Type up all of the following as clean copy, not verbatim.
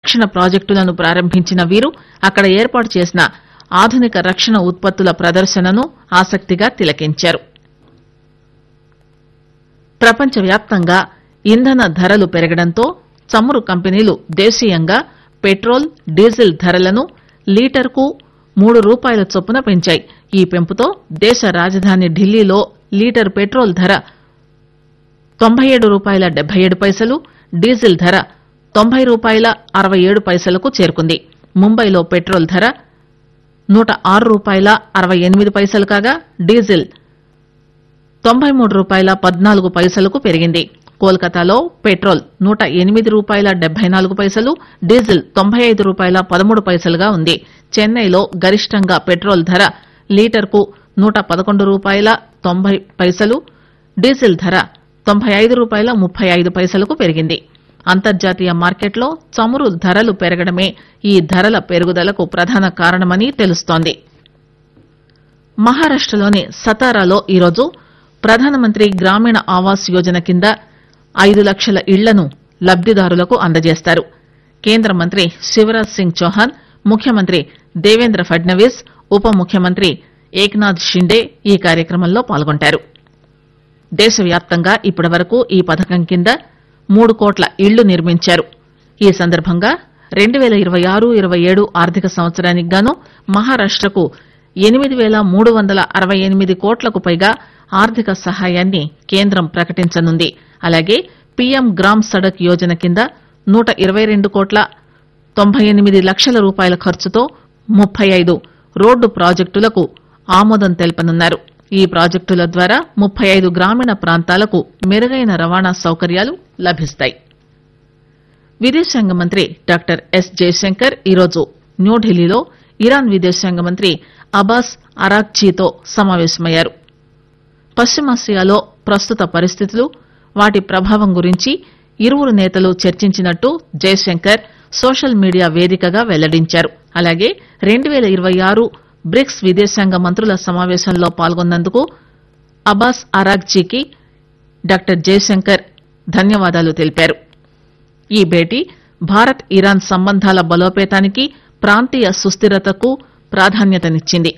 రక్షణ ప్రాజెక్టులను ప్రారంభించిన వీరు అక్కడ ఏర్పాటు చేసిన ఆధునిక రక్షణ ఉత్పత్తుల ప్రదర్శనను ఆసక్తిగా తిలకించారు. ప్రపంచవ్యాప్తంగా ఇంధన ధరలు పెరగడంతో చమురు కంపెనీలు దేశీయంగా పెట్రోల్, డీజిల్ ధరలను లీటర్కు ₹3 చొప్పున పెంచాయి. ఈ పెంపుతో దేశ రాజధాని ఢిల్లీలో లీటర్ పెట్రోల్ ధర ₹97.77, డీజిల్ ధర ₹90.67కు చేరుకుంది. ముంబైలో పెట్రోల్ ధర ₹106.68 కాగా డీజిల్ ₹93.14కు పెరిగింది. కోల్కతాలో పెట్రోల్ ₹108.74, డీజిల్ ₹95.13గా ఉంది. చెన్నైలో గరిష్టంగా పెట్రోల్ ధర లీటర్కు ₹111.90, డీజిల్ ధర ₹95.35కు పెరిగింది. అంతర్జాతీయ మార్కెట్లో చమురు ధరలు పెరగడమే ఈ ధరల పెరుగుదలకు ప్రధాన కారణమని తెలుస్తోంది. మహారాష్టలోని సతారాలో ఈరోజు ప్రధానమంత్రి గ్రామీణ ఆవాస్ యోజన కింద 5 లక్షల ఇళ్లను లబ్దిదారులకు అందజేస్తారు. కేంద్ర మంత్రి శివరాజ్ సింగ్ చౌహాన్, ముఖ్యమంత్రి దేవేంద్ర ఫడ్నవీస్, ఉప ముఖ్యమంత్రి ఏక్నాథ్ షిండే ఈ కార్యక్రమంలో పాల్గొంటారు. దేశవ్యాప్తంగా ఇప్పటివరకు ఈ పథకం కింద 3 కోట్ల ఇళ్లు నిర్మించారు. ఈ సందర్భంగా 2026-27 ఆర్థిక సంవత్సరానికి గాను మహారాష్టకు 8,368 కోట్లకు పైగా ఆర్థిక సహాయాన్ని కేంద్రం ప్రకటించనుంది. అలాగే పీఎం గ్రామ్ సడక్ యోజన కింద 122.98 లక్షల రూపాయల ఖర్చుతో 35 రోడ్డు ప్రాజెక్టులకు ఆమోదం తెలపనున్నారు. ఈ ప్రాజెక్టుల ద్వారా 35 గ్రామీణ ప్రాంతాలకు మెరుగైన రవాణా సౌకర్యాలు లభిస్తాయి. విదేశాంగ మంత్రి డాక్టర్ ఎస్ జయశంకర్ ఈరోజు న్యూఢిల్లీలో ఇరాన్ విదేశాంగ మంత్రి అబ్బాస్ అరాగ్చీతో సమావేశమయ్యారు. పశ్చిమాసియాలో ప్రస్తుత పరిస్థితులు, వాటి ప్రభావం గురించి ఇరువురు నేతలు చర్చించినట్టు జయశంకర్ సోషల్ మీడియా వేదికగా వెల్లడించారు. అలాగే 2026 బ్రిక్స్ విదేశాంగ మంత్రుల సమావేశంలో పాల్గొన్నందుకు అబ్బాస్ అరాగ్చీకి డాక్టర్ జయశంకర్ ధన్యవాదాలు తెలిపారు. ఈ భేటీ భారత్ ఇరాన్ సంబంధాల బలోపేతానికి, ప్రాంతీయ సుస్థిరతకు ప్రాధాన్యతనిచ్చింది.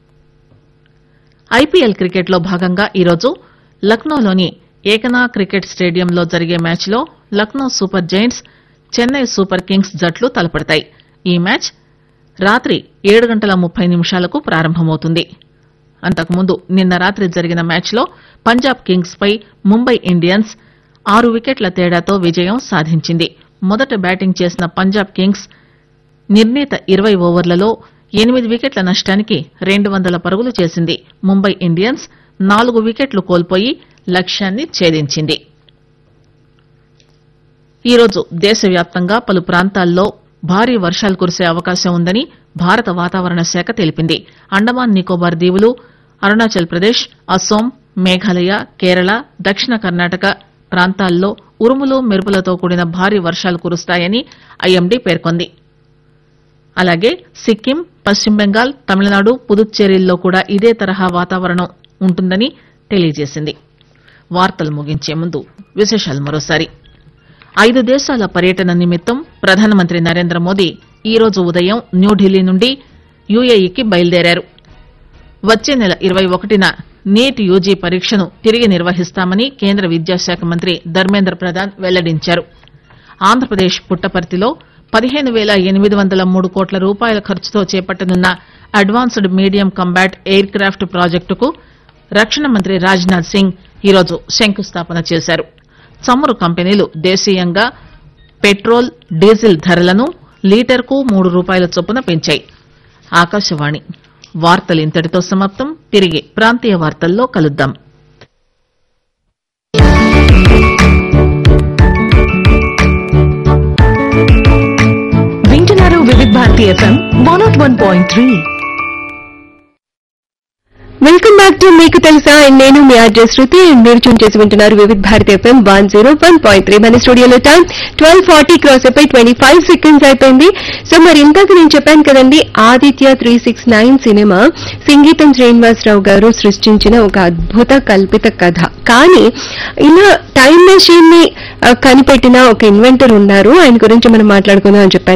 ఐపీఎల్ క్రికెట్లో భాగంగా ఈరోజు లక్నోలోని ఏకనా క్రికెట్ స్టేడియంలో జరిగే మ్యాచ్లో Lucknow super Giants, Chennai super Kings జట్లు తలపడతాయి. ఈ మ్యాచ్ రాత్రి 7:30 ప్రారంభమవుతుంది. అంతకుముందు నిన్న రాత్రి జరిగిన మ్యాచ్లో పంజాబ్ కింగ్స్ పై ముంబై ఇండియన్స్ 6 వికెట్ల తేడాతో విజయం సాధించింది. మొదట బ్యాటింగ్ చేసిన పంజాబ్ కింగ్స్ నిర్ణీత 20 ఓవర్లలో 8 వికెట్ల నష్టానికి 200 పరుగులు చేసింది. ముంబై ఇండియన్స్ 4 వికెట్లు కోల్పోయి లక్ష్యాన్ని ఛేదించింది. ఈరోజు దేశవ్యాప్తంగా పలు ప్రాంతాల్లో భారీ వర్షాలు కురిసే అవకాశం ఉందని భారత వాతావరణ శాఖ తెలిపింది. అండమాన్ నికోబార్ దీవులు, అరుణాచల్ ప్రదేశ్, అస్సోం, మేఘాలయ, కేరళ, దక్షిణ కర్ణాటక ప్రాంతాల్లో ఉరుములు మెరుపులతో కూడిన భారీ వర్షాలు కురుస్తాయని ఐఎండీ పేర్కొంది. అలాగే సిక్కిం, పశ్చిమ బెంగాల్, తమిళనాడు, పుదుచ్చేరిల్లో కూడా ఇదే తరహా వాతావరణం ఉంటుందని తెలియజేసింది. వార్తలు ముగించే ముందు విశేషాలు మరోసారి. 5 దేశాల పర్యటన నిమిత్తం ప్రధానమంత్రి నరేంద్ర మోదీ ఈరోజు ఉదయం న్యూఢిల్లీ నుండి యూఏఈకి బయలుదేరారు. వచ్చే నెల 21న నీట్ యూజీ పరీక్షను తిరిగి నిర్వహిస్తామని కేంద్ర విద్యాశాఖ మంత్రి ధర్మేంద్ర ప్రధాన్ వెల్లడించారు. ఆంధ్రప్రదేశ్ పుట్టపర్తిలో 15,803 కోట్ల రూపాయల ఖర్చుతో చేపట్టనున్న advanced medium combat air craft ప్రాజెక్టుకు రక్షణ మంత్రి రాజ్నాథ్ సింగ్ ఈరోజు శంకుస్థాపన చేశారు. చమురు కంపెనీలు దేశీయంగా పెట్రోల్, డీజిల్ ధరలను లీటర్కు ₹3 చొప్పున పెంచాయి. ఆకాశవాణి వార్తలు ఇంతటితో సమాప్తం. తిరిగి ప్రాంతీయ వార్తల్లో కలుద్దాం. వింటున్నారు వివిధ Bharati FM 101.3. Welcome back to మీకు తెలుసా. నేను మీ ఆర్జే శృతి. మీరు ట్యూన్ చేసి వింటున్నారు వివిధ భారతి FM 101.3. మన స్టూడియోలో టైం 12:40 క్రాస్ అయిపోయి 25 సెకండ్స్ అయిపోయింది. సో మరి ఇందాక నేను చెప్పాను కదండి, ఆదిత్య 369 సినిమా సంగీతం శ్రీనివాసరావు గారు సృష్టించిన ఒక అద్భుత కల్పిత కథ. కానీ ఇలా టైం మెషిన్ ని కనిపెట్టిన ఒక ఇన్వెంటర్ ఉన్నారు. ఆయన గురించి మనం మాట్లాడుకుందాం అని చెప్పాను.